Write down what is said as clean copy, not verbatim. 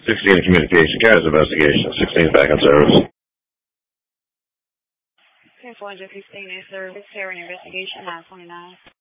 16 in communication carries investigation. 16 is back in service. 415 in service, carrying investigation 929.